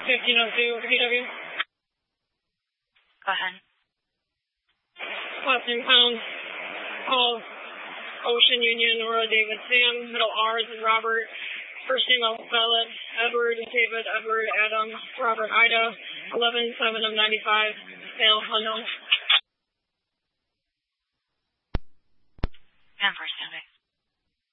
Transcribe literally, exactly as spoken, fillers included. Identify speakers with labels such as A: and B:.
A: fifteen oh two, P W.
B: Go ahead.
A: Western Pound, call Ocean Union, Aurora David Sam, middle R's and Robert, first name Violet, Edward, David, Edward, Adam, Robert, Ida, eleven seven of ninety-five, male, unknown.
B: And first standing.